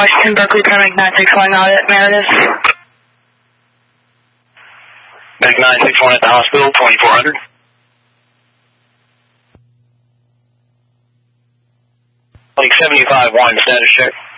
Washington, Berkeley, Paramedic 961 out at Meredith. Medic 961 at the hospital, 2400. Like 75-1, status check.